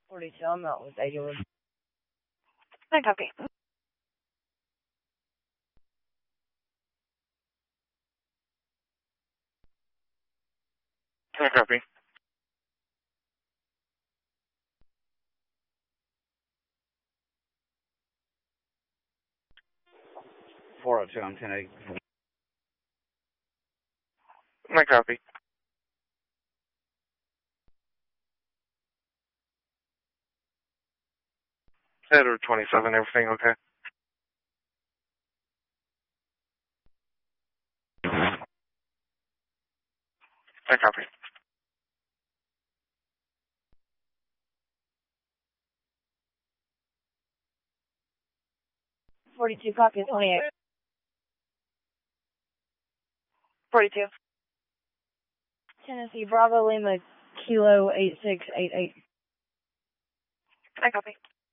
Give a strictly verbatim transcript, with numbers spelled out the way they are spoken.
forty-two, I'm out with eighty-one. I copy. I copy. four oh two, I'm ten eighty. I copy. Edward twenty-seven, everything okay? I copy. forty-two, copy, twenty-eight. forty-two. Tennessee, Bravo, Lima, Kilo, eight six eight eight. I copy.